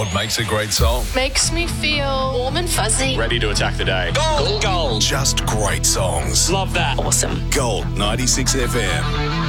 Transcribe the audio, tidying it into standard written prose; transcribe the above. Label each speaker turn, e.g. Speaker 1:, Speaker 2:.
Speaker 1: what makes a great song.
Speaker 2: Makes me feel warm and fuzzy.
Speaker 3: Ready to attack the day.
Speaker 1: Gold. Just great songs.
Speaker 3: Love that.
Speaker 2: Awesome.
Speaker 1: Gold 96 FM.